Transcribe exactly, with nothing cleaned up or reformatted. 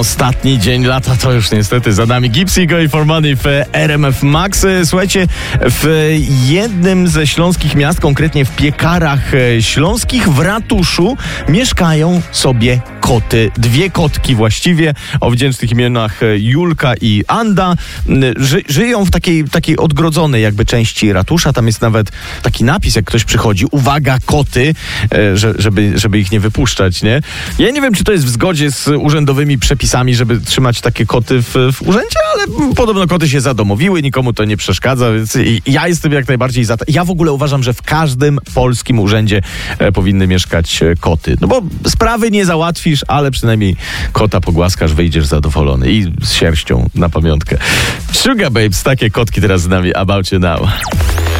Ostatni dzień lata to już niestety za nami. Gipsy i For Money w R M F Max. Słuchajcie, w jednym ze śląskich miast, konkretnie w Piekarach Śląskich, w ratuszu mieszkają sobie koty. Dwie kotki właściwie, o wdzięcznych imionach Julka i Anda. Ży, żyją w takiej, takiej odgrodzonej jakby części ratusza. Tam jest nawet taki napis, jak ktoś przychodzi: uwaga, koty, że, żeby, żeby ich nie wypuszczać, nie? Ja nie wiem, czy to jest w zgodzie z urzędowymi przepisami, żeby trzymać takie koty w, w urzędzie, ale podobno koty się zadomowiły, nikomu to nie przeszkadza, więc ja jestem jak najbardziej za to. Ja w ogóle uważam, że w każdym polskim urzędzie e, powinny mieszkać koty. No bo sprawy nie załatwisz, ale przynajmniej kota pogłaskasz, wyjdziesz zadowolony i z sierścią na pamiątkę. Sugar Babes, takie kotki teraz z nami. About You Now.